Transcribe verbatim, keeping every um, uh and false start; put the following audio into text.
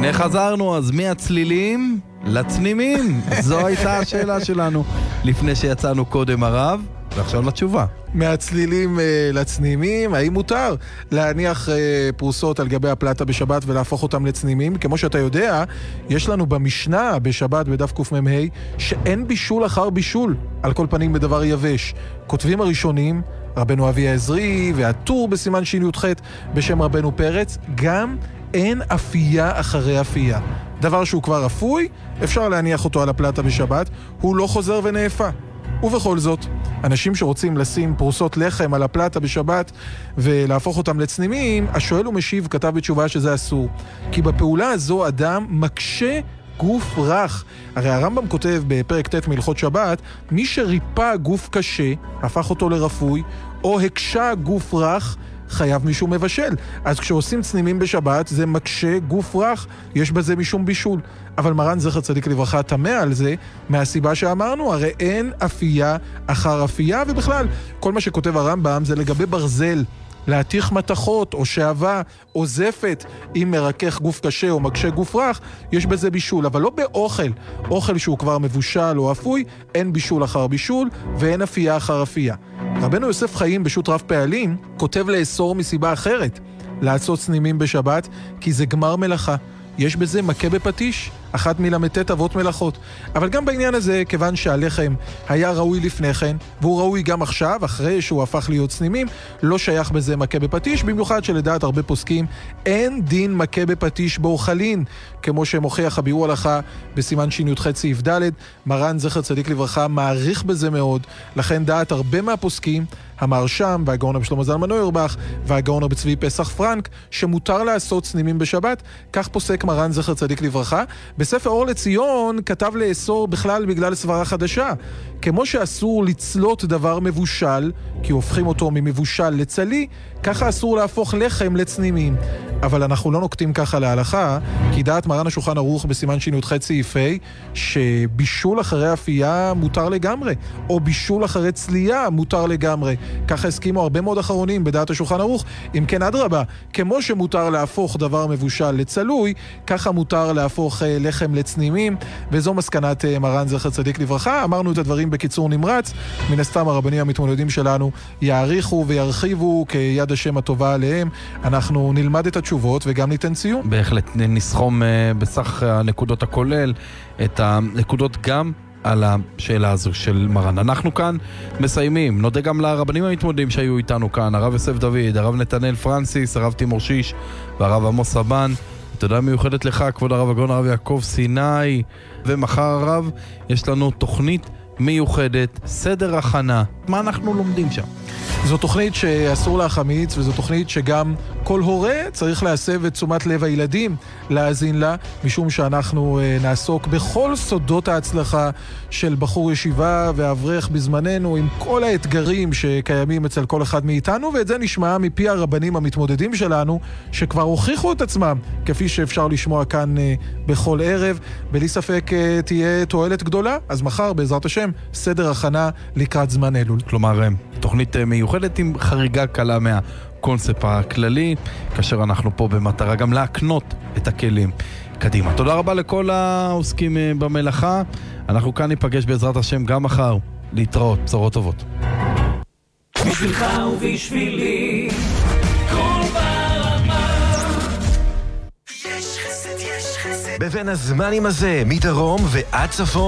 הנה חזרנו, אז מהצלילים לצנימים. זו הייתה השאלה שלנו לפני שיצאנו קודם הרב, ועכשיו לתשובה. מהצלילים אה, לצנימים, האם מותר להניח אה, פרוסות על גבי הפלטה בשבת ולהפוך אותם לצנימים? כמו שאתה יודע, יש לנו במשנה בשבת בדף קמ"ה שאין בישול אחר בישול, על כל פנים בדבר יבש. כותבים הראשונים, רבנו אבי העזרי והטור בסימן שי"ח בשם רבנו פרץ, גם אין אפייה אחרי אפייה. דבר שהוא כבר אפוי, אפשר להניח אותו על הפלטה בשבת, הוא לא חוזר ונאפה. ובכל זאת, אנשים שרוצים לשים פרוסות לחם על הפלטה בשבת ולהפוך אותם לצנימים, השואל ומשיב כתב בתשובה שזה אסור. כי בפעולה הזו אדם מקשה גוף רך. הרי הרמב"ם כותב בפרק ט' מהלכות שבת, מי שריפא גוף קשה, הפך אותו לרפוי, או הקשה גוף רך, חייב מישהו מבשל. אז כשעושים צנימים בשבת, זה מקשה גוף רך, יש בזה משום בישול. אבל מרן זכר צדיק לברכה תמה על זה, מהסיבה שאמרנו, הרי אין אפייה אחר אפייה, ובכלל, כל מה שכותב הרמב"ם זה לגבי ברזל, להתיך מתכות או שעבה או זפת, אם מרכך גוף קשה או מקשה גוף רך, יש בזה בישול, אבל לא באוכל. אוכל שהוא כבר מבושל או אפוי, אין בישול אחר בישול, ואין אפייה אחר אפייה. רבנו יוסף חיים בשו"ת רב פעלים כותב לאסור מסיבה אחרת, לעשות צנימים בשבת, כי זה גמר מלאכה. יש בזה מכה בפטיש, אחת מלמתת אבות מלאכות. אבל גם בעניין הזה, כיוון שהלחם היה ראוי לפני כן, והוא ראוי גם עכשיו, אחרי שהוא הפך להיות צנימים, לא שייך בזה מכה בפטיש, במיוחד שלדעת הרבה פוסקים, אין דין מכה בפטיש באוכלין, כמו שמוכיח הביאור הלכה בסימן שי"ח סעיף ד'. מרן זכר צדיק לברכה מעריך בזה מאוד, לכן דעת הרבה מהפוסקים, המהרש"ם והגאון רבי שלמה זלמן אוירבך והגאון רבי צבי פסח פרנק, שמותר לעשות צנימים בשבת. כך פוסק מרן זכר צדיק לברכה. בספר אור לציון כתב לאסור בכלל בגלל סברה חדשה. כמו שאסור לצלות דבר מבושל, כי הופכים אותו ממבושל לצלי, ככה אסור להפוך לחם לצנימים. אבל אנחנו לא נוקטים ככה להלכה, כי דעת מרן השולחן ערוך בסימן שי"ח סעיף ה' שבישול אחרי אפייה מותר לגמרי, או בישול אחרי צלייה מותר לגמרי. ככה הסכימו הרבה מאוד אחרונים בדעת השולחן ערוך. אם כן, אדרבה, כמו שמותר להפוך דבר מבושל לצלוי, ככה מותר להפוך אה, לחם לצנימים, וזו מסקנת אה, מרן זכר צדיק לברכה. אמרנו את הדברים בקיצור נמרץ, מן הסתם הרבנים המתמודדים שלנו יעריכו וירחיבו כיד השם הטובה עליהם. אנחנו נלמד את התשובות וגם ניתן ציון. בהחלט נסכום אה, בסך הנקודות הכולל את הנקודות גם על השאלה הזו של מרן. אנחנו כאן מסיימים. נודה גם לרבנים המתמודדים שהיו איתנו כאן, הרב יוסף דוד, הרב נתנאל פרנסיס, הרב תימור שיש והרב עמוס רבן. תודה מיוחדת לך, כבוד הרב הגאון הרב יעקב סיני. ומחר הרב יש לנו תוכנית מיוחדת, סדר הכנה. מה אנחנו לומדים שם? זו תוכנית שאסור להחמיץ, וזו תוכנית שגם כל הורה צריך להסב את תשומת לב הילדים להאזין לה, משום שאנחנו נעסוק בכל סודות ההצלחה של בחור ישיבה ואברך בזמננו, עם כל האתגרים שקיימים אצל כל אחד מאיתנו, ואת זה נשמע מפי הרבנים המתמודדים שלנו, שכבר הוכיחו את עצמם, כפי שאפשר לשמוע כאן בכל ערב. בלי ספק תהיה תועלת גדולה, אז מחר בעזרת השם סדר הכנה לקראת זמן אלול. כלומר, תוכנית מיוחדת עם חריגה קלה מהקונספט הכללי, כאשר אנחנו פה במטרה גם להקנות את הכלים קדימה. תודה רבה לכל העוסקים במלאכה. אנחנו כאן ניפגש בעזרת השם גם מחר. להתראות, בשורות טובות. בשבילך ובשבילי כל ברמה. יש חסד, יש חסד. בבין הזמנים הזה, מדרום ועד צפון.